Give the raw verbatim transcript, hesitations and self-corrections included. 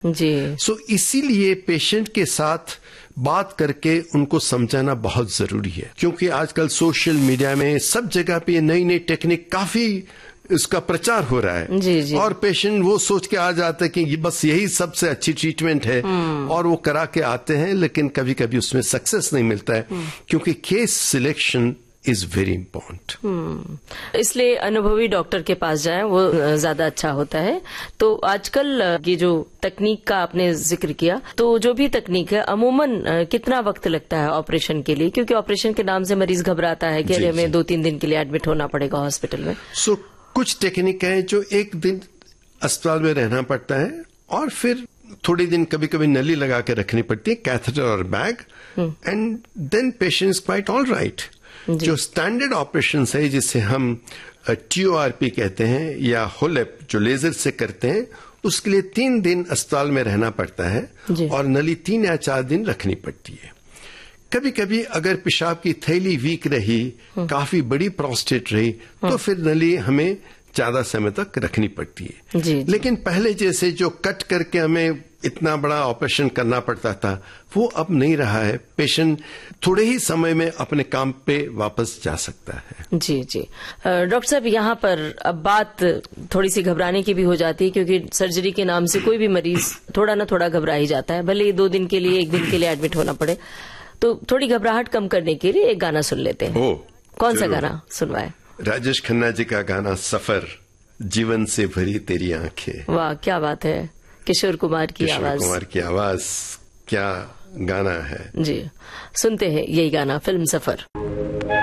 जी। सो इसीलिए पेशेंट के साथ बात करके उनको समझाना बहुत जरूरी है, क्योंकि आजकल सोशल मीडिया में सब जगह पे नई नई टेक्निक काफी इसका प्रचार हो रहा है। जी जी। और पेशेंट वो सोच के आ जाते हैं कि ये बस यही सबसे अच्छी ट्रीटमेंट है और वो करा के आते हैं, लेकिन कभी कभी उसमें सक्सेस नहीं मिलता है, क्योंकि case selection is very important. इसलिए अनुभवी डॉक्टर के पास जाएं, वो ज्यादा अच्छा होता है। तो आजकल ये जो तकनीक का आपने जिक्र किया, तो जो भी तकनीक है अमूमन कितना वक्त लगता है ऑपरेशन के लिए? क्योंकि ऑपरेशन के नाम से मरीज घबराता है कि अरे हमें दो तीन दिन के लिए एडमिट होना पड़ेगा हॉस्पिटल में। सो so, कुछ टेक्निक है जो एक दिन अस्पताल में रहना पड़ता है और फिर थोड़े दिन कभी कभी नली लगा के रखनी पड़ती है, कैथेटर और bag, and then patient quite all right. जो स्टैंडर्ड ऑपरेशन है जिसे हम टी ओ आर पी कहते हैं या होलेप जो लेजर से करते हैं, उसके लिए तीन दिन अस्पताल में रहना पड़ता है और नली तीन या चार दिन रखनी पड़ती है। कभी कभी अगर पेशाब की थैली वीक रही, काफी बड़ी प्रोस्टेट रही, तो फिर नली हमें ज्यादा समय तक रखनी पड़ती है। जी, जी। लेकिन पहले जैसे जो कट करके हमें इतना बड़ा ऑपरेशन करना पड़ता था, वो अब नहीं रहा है। पेशेंट थोड़े ही समय में अपने काम पे वापस जा सकता है। जी जी। डॉक्टर साहब, यहाँ पर अब बात थोड़ी सी घबराने की भी हो जाती है, क्योंकि सर्जरी के नाम से कोई भी मरीज थोड़ा ना थोड़ा घबरा ही जाता है, भले ही दो दिन के लिए एक दिन के लिए एडमिट होना पड़े। तो थोड़ी घबराहट कम करने के लिए एक गाना सुन लेते हैं। ओ, कौन सा गाना सुनवाए? राजेश खन्ना जी का गाना सफर, जीवन से भरी तेरी आंखें। वाह, क्या बात है। किशोर कुमार की आवाज। किशोर कुमार की आवाज, क्या गाना है। जी, सुनते हैं यही गाना, फिल्म सफर।